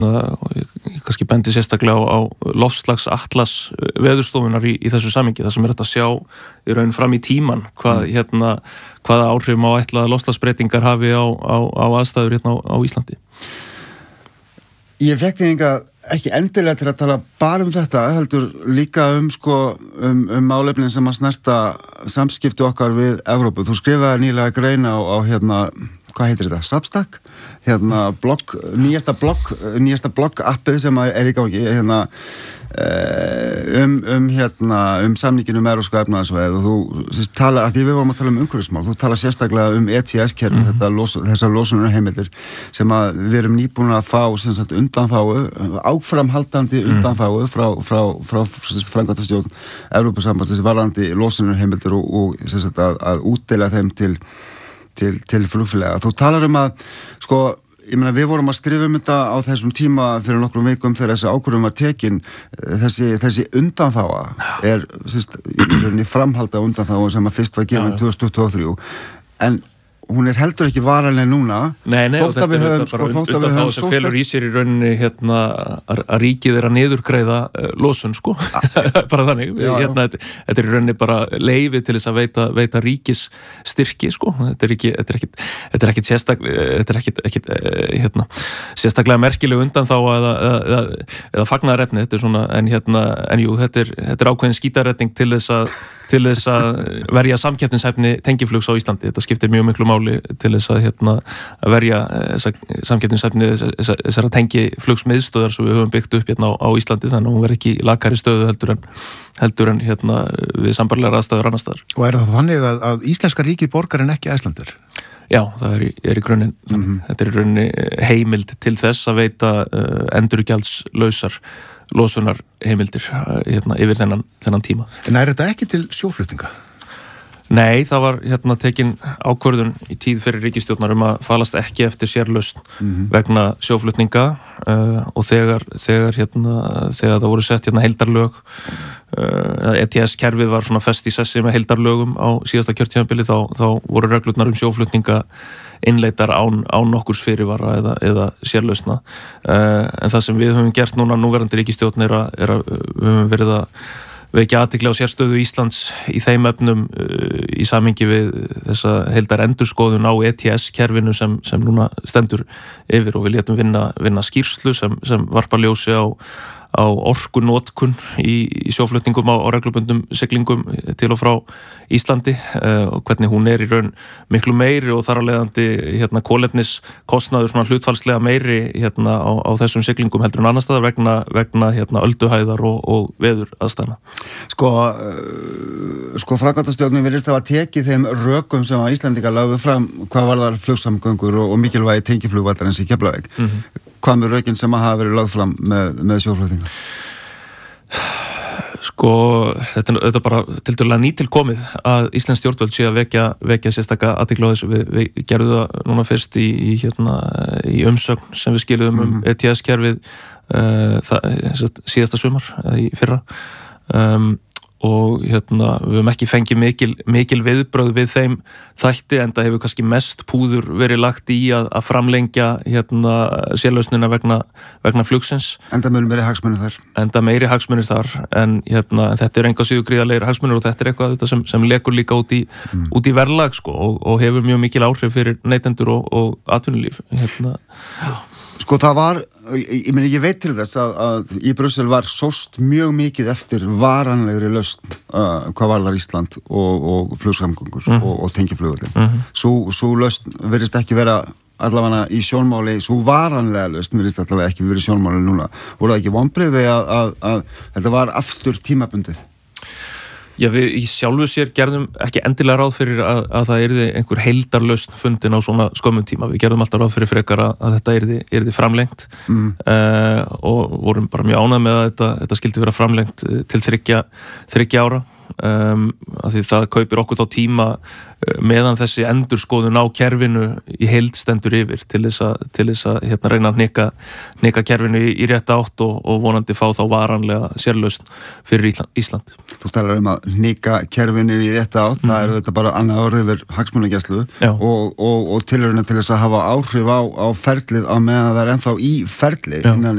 ég kannski bendi sérstaklega á loftslagsatlas veðurstofunnar í þessu samhengi, það sem þetta að sjá í raun fram í tíman hvaða áhrif má ætla að loftslagsbreytingar hafi á aðstæður á Íslandi. Ég fékk þig ekki endilega til að tala bara þetta, heldur líka málefnin sem að snerta samskipti okkar við Evrópu. Þú skrifaði nýlega grein á hvað heitir þetta? Substack? Nýjasta blogg appið sem í gangi, samninginu með Evrópska efnahagsvæðið og þú tala, að því við vorum að tala umhverfismál, þú tala sérstaklega ETS-kerfi, þessar losunarheimildir sem að við erum nýbúin að fá undanþágu, áframhaldandi undanþágu frá framkvæmdastjórn Evrópusambandsins varðandi losunarheimildir og að útdeila þeim til flugfélaga. Þú talar að ég meina, við vorum að skrifa þetta á þessum tíma fyrir nokkrum vikum þegar þessi ákvörðun var tekin. Þessi undanþága í framhalda undanþága sem að fyrst var gefin 2023 en hún heldur ekki varanleg núna. Nei, og þetta er bara undanþága sem felur í sér í rauninni að ríkið að niðurgreiða losun, bara þannig. Þetta er í rauninni bara leyfi til þess að veita ríkisstyrki, Þetta er ekkit sérstaklega merkileg undanþága eða fagnaðarefni, þetta er svona, en jú, þetta er ákveðin skítaretning til þess að verja samkeppnishæfni tengiflugs á Íslandi. Þetta skiptir mjög miklu máli til þess að verja samkeppnishæfni þessara tengiflugsmiðstöðar sem við höfum byggt upp á Íslandi, þannig að hún verði ekki í lakari stöðu heldur en við sambærilegar aðstæður annars staðar. Og er það þannig að íslenska ríkið borgar en ekki Icelandair? Já, það er í grunninn. Þetta er í rauninni heimild til þess að veita endurgjaldslausar losunar heimildir yfir þennan tíma. En er þetta ekki til sjóflutninga? Nei, það var tekin ákvörðun í tíð fyrir ríkisstjórnar að falast ekki eftir sérlausn vegna sjóflutninga og þegar það voru sett heildarlög, ETS-kerfið var svona fest í sessi með heildarlögum á síðasta kjörtímabili, þá voru reglurnar sjóflutninga innleitar án nokkurs fyrirvara eða sérlausna. En það sem við höfum gert núverandi ríkisstjórn er að við höfum verið að vekja athygli á sérstöðu Íslands í þeim efnum í samhengi við þessa heildar endurskoðun á ETS-kerfinu sem núna stendur yfir og við létum vinna skýrslu sem varpar ljósi á orkunotkun í sjóflutningum á reglubundum siglingum til og frá Íslandi og hvernig hún í raun miklu meiri og þar af leiðandi kolefniskostnaður svona hlutfallslega meiri á þessum siglingum heldur en annars staðar vegna ölduhæðar og veður aðstæðna. Framkvæmdastjórnin virðist hafa tekið þeim rökum sem að Íslendingar lögðu fram hvað varðar flugsamgöngur og mikilvægi tengiflugvallarins í Keflavík. Hvað með rökin sem að hafa verið lögð fram með sjóflutninga? Þetta er bara tiltölulega nýtilkomið að Íslensk stjórnvöld sé að vekja sérstaka athygli á þessu. Við gerðum það núna fyrst í umsögn sem við skiluðum ETS-kerfið síðasta sumar í fyrra. Og við höfum ekki fengið mikil viðbrögð við þeim þætti, enda hefur kannski mest púður verið lagt í að framlengja sérlausnina vegna flugsins. Enda meiri hagsmunir þar. En þetta er enga síður gríðarlegir hagsmunir og þetta er eitthvað sem lekur líka út í verðlag og hefur mjög mikil áhrif fyrir neytendur og atvinnulíf. Það var, ég veit til þess að í Brussel var sóst mjög mikið eftir varanlegri lausn hvað varðar Ísland og flugsamgöngur og tengiflugvöllin. Sú lausn virðist ekki vera allavega í sjónmáli, svo varanlega lausn virðist allavega ekki verið sjónmáli núna. Voru það ekki vonbrigði að þetta var aftur tímabundið? Já, við í sjálfu sér gerðum ekki endilega ráð fyrir að það yrði einhver heildarlausn fundin á svona skömmum tíma. Við gerðum alltaf ráð fyrir frekar að þetta yrði framlengt og vorum bara mjög ánægð með að þetta skildi vera framlengt til 3 ára. Af því það kaupir okkur þá tíma meðan þessi endurskoðun á kerfinu í heild stendur yfir til þess að reyna að hnika kerfinu í rétta átt og vonandi fá þá varanlega sérlausn fyrir Ísland. Þú talar að hnika kerfinu í rétta átt, það eru þetta bara annað orð yfir hagsmunagæslu og tilraunir til þess að hafa áhrif á ferlið á meðan það er ennþá í ferli